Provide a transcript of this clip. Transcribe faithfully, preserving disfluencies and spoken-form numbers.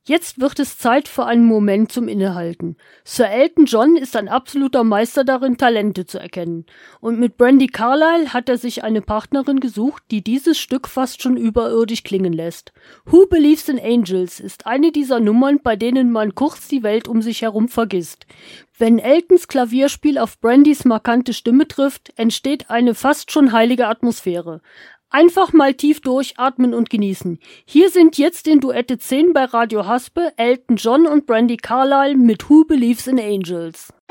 Jetzt wird es Zeit für einen Moment zum Innehalten. Sir Elton John ist ein absoluter Meister darin, Talente zu erkennen. Und mit Brandi Carlile hat er sich eine Partnerin gesucht, die dieses Stück fast schon überirdisch klingen lässt. Who Believes in Angels ist eine dieser Nummern, bei denen man kurz die Welt um sich herum vergisst. Wenn Eltons Klavierspiel auf Brandys markante Stimme trifft, entsteht eine fast schon heilige Atmosphäre. Einfach mal tief durchatmen und genießen. Hier sind jetzt in Duette zehn bei Radio Haspe Elton John und Brandi Carlile mit Who Believes in Angels.